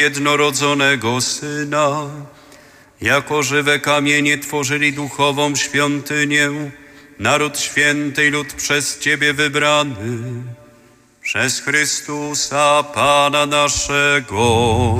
jednorodzonego Syna, jako żywe kamienie tworzyli duchową świątynię, naród święty i lud przez Ciebie wybrany, przez Chrystusa Pana naszego.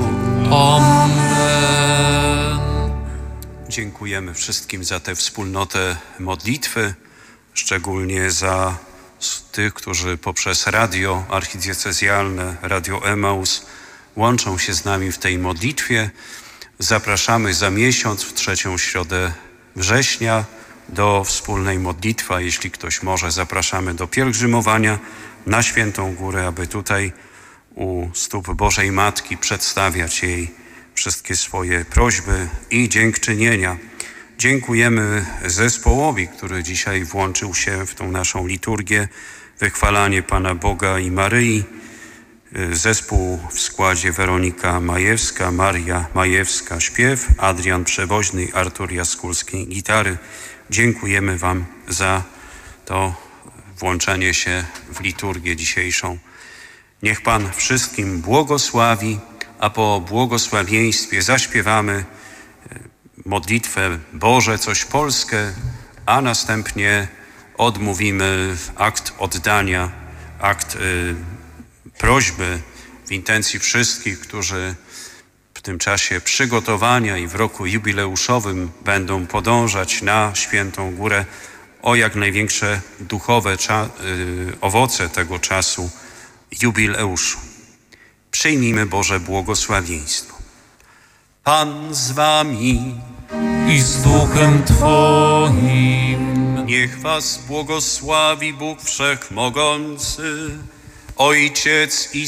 Amen. Dziękujemy wszystkim za tę wspólnotę modlitwy, szczególnie za tych, którzy poprzez radio archidiecezjalne, Radio Emaus, łączą się z nami w tej modlitwie. Zapraszamy za miesiąc, w 3. środę września, do wspólnej modlitwy. Jeśli ktoś może, zapraszamy do pielgrzymowania na Świętą Górę, aby tutaj u stóp Bożej Matki przedstawiać jej wszystkie swoje prośby i dziękczynienia. Dziękujemy zespołowi, który dzisiaj włączył się w tą naszą liturgię, wychwalanie Pana Boga i Maryi. Zespół w składzie Weronika Majewska, Maria Majewska śpiew, Adrian Przewoźny, Artur Jaskulski gitary. Dziękujemy Wam za to włączenie się w liturgię dzisiejszą. Niech Pan wszystkim błogosławi, a po błogosławieństwie zaśpiewamy modlitwę Boże coś Polskę, a następnie odmówimy akt oddania, akt prośby w intencji wszystkich, którzy w tym czasie przygotowania i w roku jubileuszowym będą podążać na Świętą Górę, o jak największe duchowe owoce tego czasu jubileuszu. Przyjmijmy Boże błogosławieństwo. Pan z wami I z duchem Twoim. niech was błogosławi Bóg Wszechmogący, Ojciec i